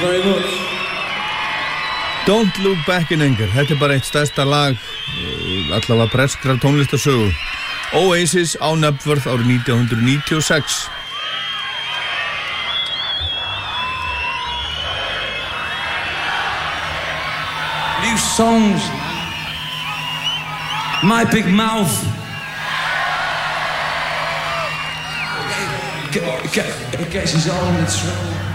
very much. Don't Look Back in Anger. Þetta bara eitt stærsta lag allavega breskrar tónlistarsögu. Oasis á Knebworth árið 1996. New songs. My Big Mouth. Gets his all in the trouble.